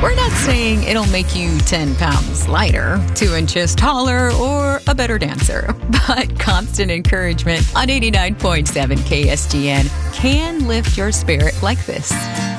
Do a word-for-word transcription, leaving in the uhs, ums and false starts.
We're not saying it'll make you ten pounds lighter, two inches taller, or a better dancer, but constant encouragement on eighty-nine point seven K S G N can lift your spirit like this.